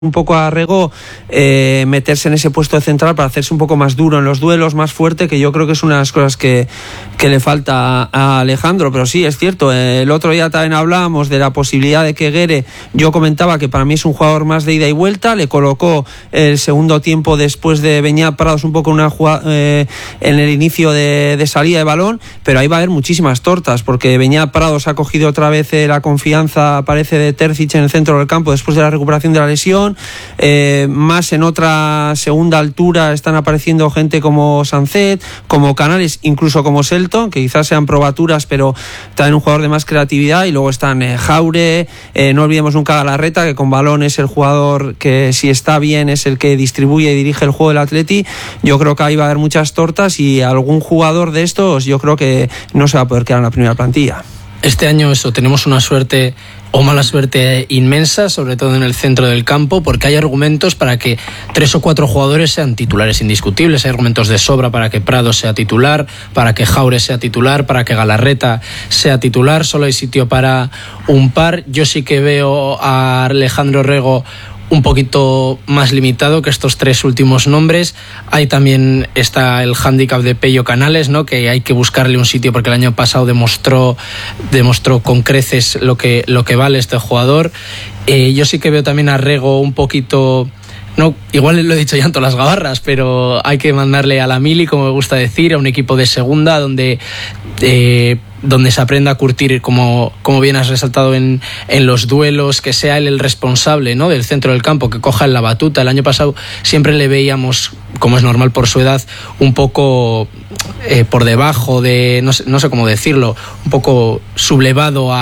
un poco a Rego meterse en ese puesto de central para hacerse un poco más duro en los duelos, más fuerte, que yo creo que es una de las cosas que le falta a Alejandro. Pero sí, es cierto, el otro día también hablábamos de la posibilidad de que Guere, yo comentaba que para mí es un jugador más de ida y vuelta, le colocó el segundo tiempo después de Beñat Prados un poco una jugada, en el inicio de salida de balón, pero ahí va a haber muchísimas tortas, porque Beñat Prados ha cogido otra vez la confianza, parece, de Terzic en el centro del campo después de la recuperación de la lesión. Más en otra segunda altura están apareciendo gente como Sancet, como Canales, incluso como Selton, que quizás sean probaturas, pero también un jugador de más creatividad. Y luego están Jaure, no olvidemos nunca a Galarreta, que con balón es el jugador que, si está bien, es el que distribuye y dirige el juego del Atleti. Yo creo que ahí va a haber muchas tortas, y algún jugador de estos yo creo que no se va a poder quedar en la primera plantilla. Este año tenemos una suerte o mala suerte inmensa, sobre todo en el centro del campo, porque hay argumentos para que 3 o 4 jugadores sean titulares indiscutibles. Hay argumentos de sobra para que Prado sea titular, para que Jaure sea titular, para que Galarreta sea titular. Solo hay sitio para un par. Yo sí que veo a Alejandro Rego un poquito más limitado que estos 3 últimos nombres. Ahí también está el hándicap de Pello Canales, ¿no? Que hay que buscarle un sitio, porque el año pasado demostró con creces lo que vale este jugador. Yo sí que veo también a Rego un poquito... No, igual lo he dicho ya en todas las gabarras, pero hay que mandarle a la mili, como me gusta decir, a un equipo de segunda donde se aprenda a curtir, como bien has resaltado, en los duelos, que sea él el responsable, ¿no?, del centro del campo, que coja la batuta. El año pasado siempre le veíamos, como es normal por su edad, un poco por debajo de, no sé cómo decirlo, un poco sublevado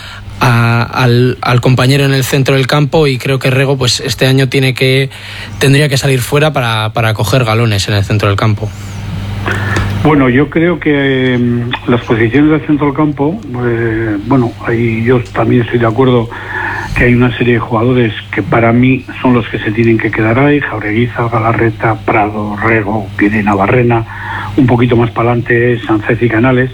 al compañero en el centro del campo, y creo que Rego pues este año tendría que salir fuera para coger galones en el centro del campo. Bueno, yo creo que las posiciones del centro del campo, ahí yo también estoy de acuerdo que hay una serie de jugadores que para mí son los que se tienen que quedar ahí: Jaureguiza, Galarreta, Prado, Rego, Guede, Navarrena, un poquito más para adelante Sancet y Canales.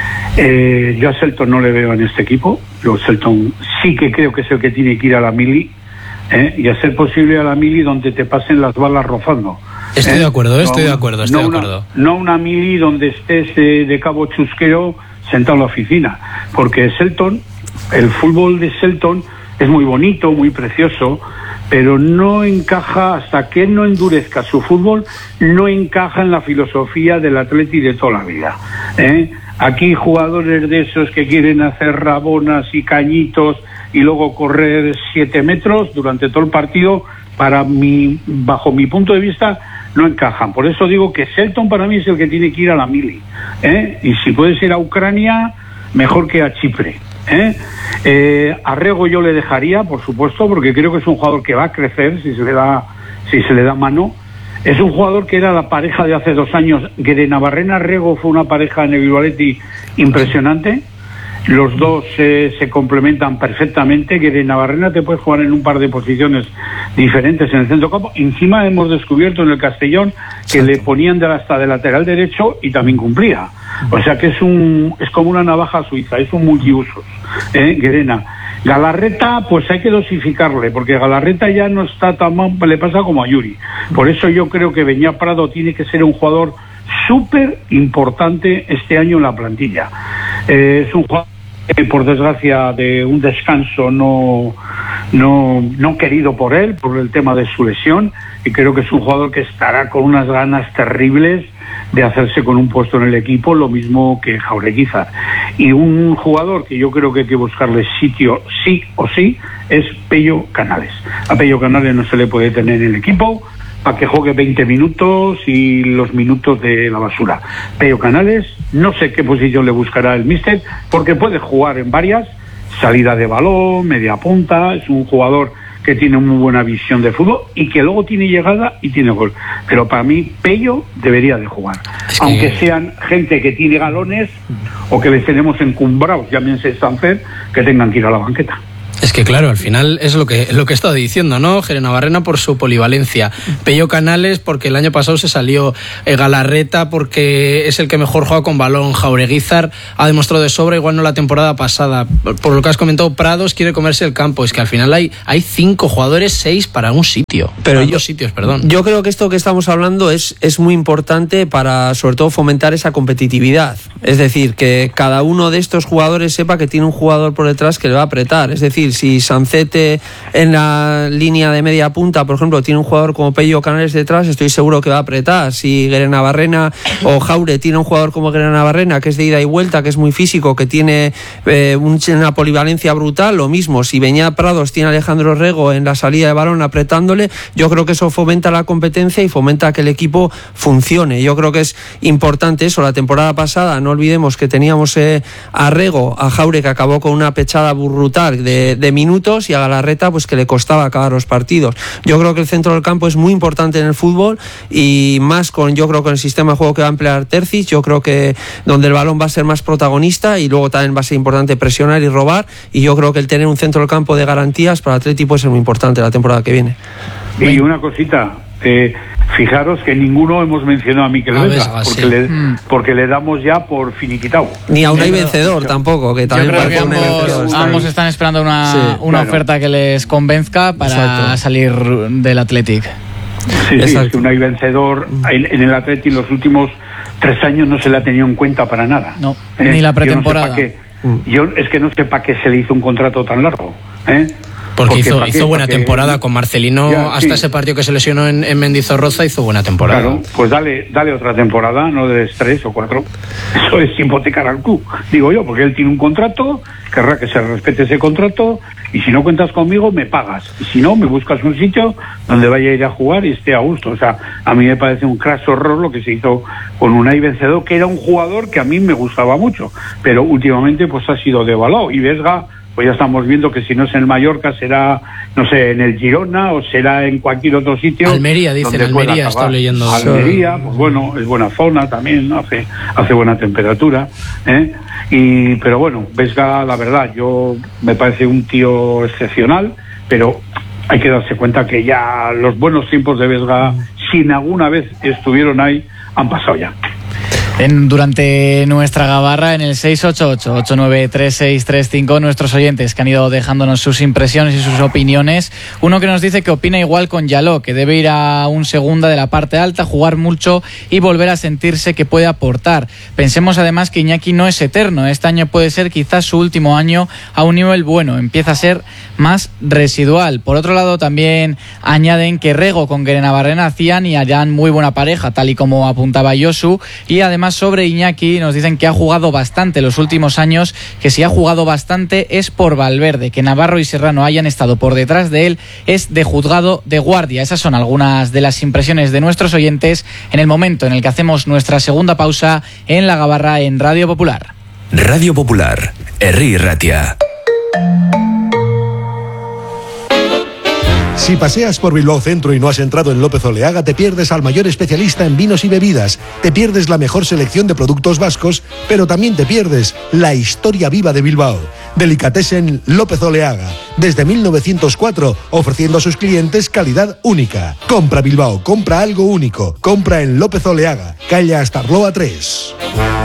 Yo a Selton no le veo en este equipo. Yo Selton sí que creo que es el que tiene que ir a la mili, y a ser posible a la mili donde te pasen las balas rozando. Estoy de acuerdo, estoy de acuerdo. No una mili donde estés de cabo chusquero sentado en la oficina, porque Selton, el fútbol de Selton es muy bonito, muy precioso, pero no encaja, hasta que no endurezca su fútbol, no encaja en la filosofía del Atleti de toda la vida. Aquí jugadores de esos que quieren hacer rabonas y cañitos y luego correr 7 metros durante todo el partido, bajo mi punto de vista, no encajan. Por eso digo que Selton para mí es el que tiene que ir a la mili, y si puedes ir a Ucrania, mejor que a Chipre. A Rego yo le dejaría, por supuesto, porque creo que es un jugador que va a crecer si se le da mano. Es un jugador que era la pareja de hace 2 años. Guede Navarrena Rego fue una pareja en el Bilbaletti impresionante. Los dos se complementan perfectamente. Guede Navarrena te puede jugar en un par de posiciones diferentes en el centro campo. Encima hemos descubierto en el Castellón que le ponían hasta de lateral derecho y también cumplía. O sea que es como una navaja suiza, es un multiusos. Guerena. Galarreta, pues hay que dosificarle, porque Galarreta ya no está tan mal, le pasa como a Yuri. Por eso yo creo que Beñat Prado tiene que ser un jugador súper importante este año en la plantilla. Es un jugador que, por desgracia, de un descanso no querido por él, por el tema de su lesión, y creo que es un jugador que estará con unas ganas terribles de hacerse con un puesto en el equipo, lo mismo que Jaureguiza. Y un jugador que yo creo que hay que buscarle sitio sí o sí es Pello Canales. A Pello Canales no se le puede tener en el equipo para que juegue 20 minutos y los minutos de la basura. Pello Canales, no sé qué posición le buscará el míster, porque puede jugar en varias: salida de balón, media punta. Es un jugador que tiene muy buena visión de fútbol y que luego tiene llegada y tiene gol. Pero para mí Pello debería de jugar, aunque sean gente que tiene galones o que les tenemos encumbrados, llámense Sancet, que tengan que ir a la banqueta. Es que claro, al final es lo que he estado diciendo, ¿no? Gerenavarrena por su polivalencia, Pello Canales porque el año pasado se salió, Galarreta porque es el que mejor juega con balón, Jaureguizar ha demostrado de sobra, igual no la temporada pasada, por lo que has comentado, Prados quiere comerse el campo, es que al final hay 5 jugadores, 6 para un sitio, pero para 2 sitios, perdón. Yo creo que esto que estamos hablando es muy importante para sobre todo fomentar esa competitividad, es decir, que cada uno de estos jugadores sepa que tiene un jugador por detrás que le va a apretar, es decir, si Sancete en la línea de media punta, por ejemplo, tiene un jugador como Pello Canales detrás, estoy seguro que va a apretar. Si Gerenavarrena o Jaure tiene un jugador como Gerenavarrena, que es de ida y vuelta, que es muy físico, que tiene una polivalencia brutal, lo mismo. Si Beñat Prados tiene a Alejandro Rego en la salida de balón apretándole, yo creo que eso fomenta la competencia y fomenta que el equipo funcione. Yo creo que es importante eso. La temporada pasada, no olvidemos que teníamos a Rego, a Jaure, que acabó con una pechada brutal de minutos, y a Galarreta pues que le costaba acabar los partidos. Yo creo que el centro del campo es muy importante en el fútbol, y más con el sistema de juego que va a emplear Terzic. Yo creo que donde el balón va a ser más protagonista, y luego también va a ser importante presionar y robar, y yo creo que el tener un centro del campo de garantías para Atleti puede ser muy importante la temporada que viene. Y una cosita, fijaros que ninguno hemos mencionado a Mikel Vesga, porque le damos ya por finiquitado. Ni a Unai Vencedor tampoco, que también yo creo que ambos están esperando una oferta que les convenzca para salir del Athletic. Sí, es que Unai Vencedor en el Athletic en los últimos 3 años no se le ha tenido en cuenta para nada. No, ni la pretemporada. Yo es que no sé para qué se le hizo un contrato tan largo, Porque hizo buena temporada con Marcelino, hasta ese partido que se lesionó en Mendizorroza hizo buena temporada. Claro, pues dale otra temporada, no de 3 o 4. Eso es hipotecar al club, digo yo, porque él tiene un contrato, querrá que se respete ese contrato, y si no cuentas conmigo me pagas, y si no me buscas un sitio donde vaya a ir a jugar y esté a gusto. O sea, a mí me parece un craso horror lo que se hizo con Unai Vencedor, que era un jugador que a mí me gustaba mucho, pero últimamente pues ha sido devaluado. Y Vesga, pues ya estamos viendo que si no es en el Mallorca será, no sé, en el Girona o será en cualquier otro sitio. Almería, dicen, Almería, estoy leyendo. Almería, pues bueno, es buena zona también, ¿no? hace buena temperatura, pero bueno, Vesga, la verdad, yo me parece un tío excepcional, pero hay que darse cuenta que ya los buenos tiempos de Vesga, si alguna vez estuvieron ahí, han pasado ya. Durante nuestra gabarra en el 688-893-635, nuestros oyentes que han ido dejándonos sus impresiones y sus opiniones. Uno que nos dice que opina igual con Yaló, que debe ir a un segunda de la parte alta, jugar mucho y volver a sentirse que puede aportar. Pensemos además que Iñaki no es eterno. Este año puede ser quizás su último año a un nivel bueno. Empieza a ser más residual. Por otro lado, también añaden que Rego con Gerenavarrena hacían y harían muy buena pareja, tal y como apuntaba Josu. Y además sobre Iñaki nos dicen que ha jugado bastante los últimos años, que si ha jugado bastante es por Valverde, que Navarro y Serrano hayan estado por detrás de él es de juzgado de guardia. Esas son algunas de las impresiones de nuestros oyentes en el momento en el que hacemos nuestra segunda pausa en la gabarra en Radio Popular. Radio Popular, Herri Ratia. Si paseas por Bilbao Centro y no has entrado en López Oleaga, te pierdes al mayor especialista en vinos y bebidas, te pierdes la mejor selección de productos vascos, pero también te pierdes la historia viva de Bilbao. Delicatessen López Oleaga, desde 1904, ofreciendo a sus clientes calidad única. Compra Bilbao, compra algo único, compra en López Oleaga, calle Astarloa 3.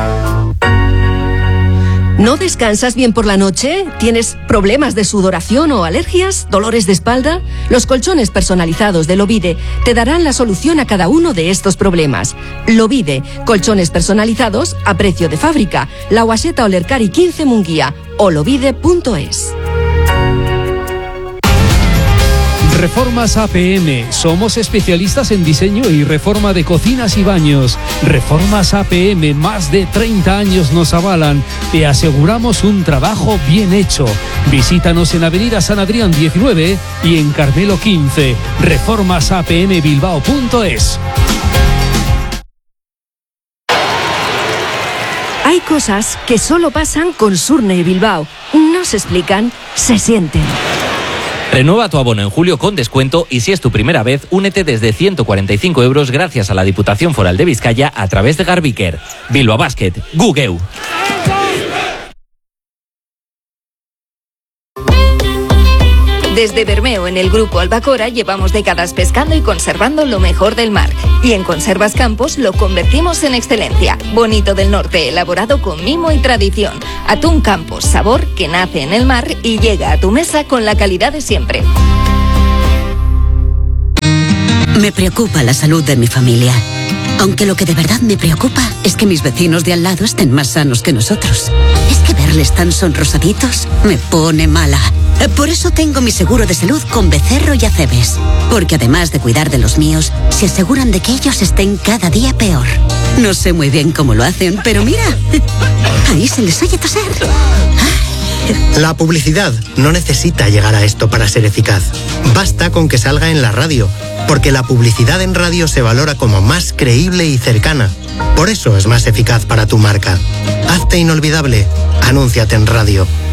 ¿No descansas bien por la noche? ¿Tienes problemas de sudoración o alergias? ¿Dolores de espalda? Los colchones personalizados de Lovide te darán la solución a cada uno de estos problemas. Lovide, colchones personalizados a precio de fábrica. La Guaseta Olercari 15 Munguía o lovide.es. Reformas APM. Somos especialistas en diseño y reforma de cocinas y baños. Reformas APM, más de 30 años nos avalan. Te aseguramos un trabajo bien hecho. Visítanos en Avenida San Adrián 19 y en Carmelo 15. reformasapmbilbao.es. Hay cosas que solo pasan con Surne Bilbao. No se explican, se sienten. Renueva tu abono en julio con descuento y si es tu primera vez, únete desde 145 € gracias a la Diputación Foral de Vizcaya a través de Garbiker. Bilbao Basket, Gugeu. Desde Bermeo, en el Grupo Albacora, llevamos décadas pescando y conservando lo mejor del mar. Y en Conservas Campos lo convertimos en excelencia. Bonito del Norte, elaborado con mimo y tradición. Atún Campos, sabor que nace en el mar y llega a tu mesa con la calidad de siempre. Me preocupa la salud de mi familia. Aunque lo que de verdad me preocupa es que mis vecinos de al lado estén más sanos que nosotros. Es que verles tan sonrosaditos me pone mala. Por eso tengo mi seguro de salud con Becerro y Acebes. Porque además de cuidar de los míos, se aseguran de que ellos estén cada día peor. No sé muy bien cómo lo hacen, pero mira, ahí se les oye toser. La publicidad no necesita llegar a esto para ser eficaz. Basta con que salga en la radio, porque la publicidad en radio se valora como más creíble y cercana. Por eso es más eficaz para tu marca. Hazte inolvidable. Anúnciate en radio.